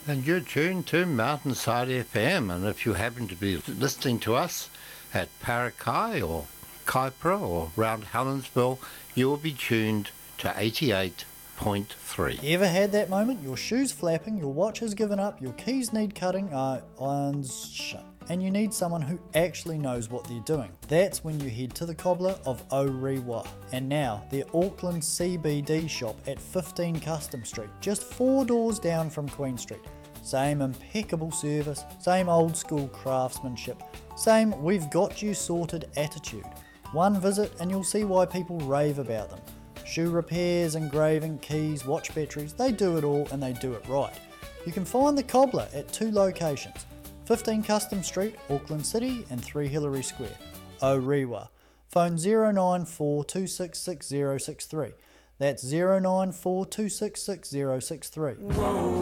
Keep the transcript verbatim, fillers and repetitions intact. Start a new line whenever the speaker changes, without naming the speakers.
And you're tuned to Mountainside F M, and if you happen to be listening to us at Parakai or Kaipara or round Helensville, you will be tuned to eighty-eight point three.
Ever had that moment? Your shoes flapping, your watch has given up, your keys need cutting, uh, irons shut, and you need someone who actually knows what they're doing. That's when you head to the Cobbler of Orewa. And now, their Auckland C B D shop at fifteen Custom Street, just four doors down from Queen Street. Same impeccable service, same old school craftsmanship, same we've got you sorted attitude. One visit and you'll see why people rave about them. Shoe repairs, engraving, keys, watch batteries, they do it all and they do it right. You can find the Cobbler at two locations, fifteen Custom Street, Auckland City, and three Hillary Square, Orewa. Phone zero nine four two six six zero six three. That's zero nine four two six six zero six three.